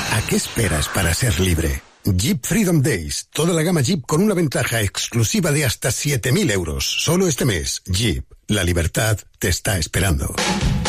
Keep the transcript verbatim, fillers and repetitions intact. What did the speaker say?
¿A qué esperas para ser libre? Jeep Freedom Days. Toda la gama Jeep con una ventaja exclusiva de hasta siete mil euros. Solo este mes. Jeep. La libertad te está esperando.